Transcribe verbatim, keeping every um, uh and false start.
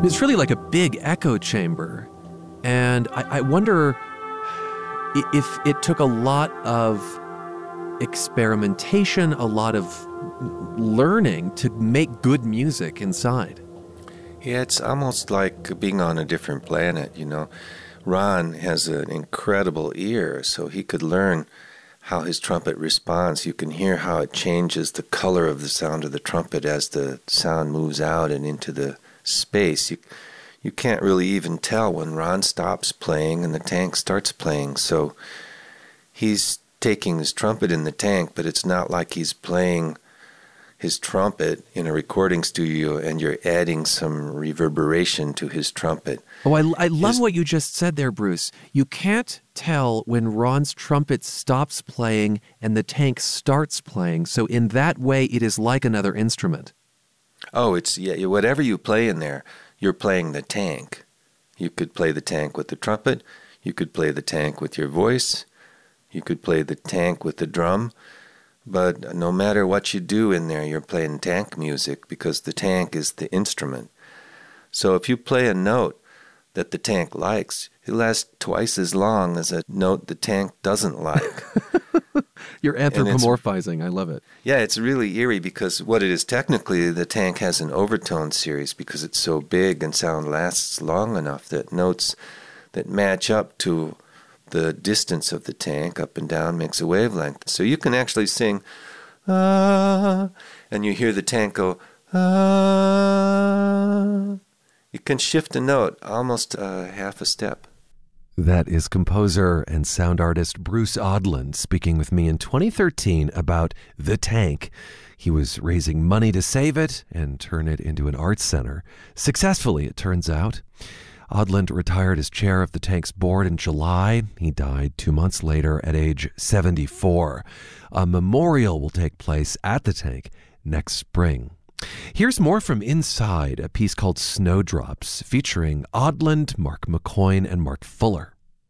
It's really like a big echo chamber. And I, I wonder if it took a lot of experimentation, a lot of learning to make good music inside. Yeah, it's almost like being on a different planet, you know. Ron has an incredible ear, so he could learn how his trumpet responds. You can hear how it changes the color of the sound of the trumpet as the sound moves out and into the space. You, you can't really even tell when Ron stops playing and the tank starts playing. So he's taking his trumpet in the tank, but it's not like he's playing his trumpet in a recording studio and you're adding some reverberation to his trumpet. Oh, I, I love his, what you just said there, Bruce. You can't tell when Ron's trumpet stops playing and the tank starts playing. So in that way, it is like another instrument. Oh, it's yeah. Whatever you play in there, you're playing the tank. You could play the tank with the trumpet. You could play the tank with your voice. You could play the tank with the drum. But no matter what you do in there, you're playing tank music because the tank is the instrument. So if you play a note that the tank likes, it lasts twice as long as a note the tank doesn't like. You're anthropomorphizing. I love it. Yeah, it's really eerie because what it is technically, the tank has an overtone series because it's so big and sound lasts long enough that notes that match up to the distance of the tank up and down makes a wavelength. So you can actually sing, ah, and you hear the tank go, ah. You can shift a note almost uh, half a step. That is composer and sound artist Bruce Odland speaking with me in twenty thirteen about The Tank. He was raising money to save it and turn it into an arts center. Successfully, it turns out. Odland retired as chair of the Tank's board in July. He died two months later at age seventy-four. A memorial will take place at the Tank next spring. Here's more from inside, a piece called Snowdrops, featuring Odland, Mark McCoyne, and Mark Fuller.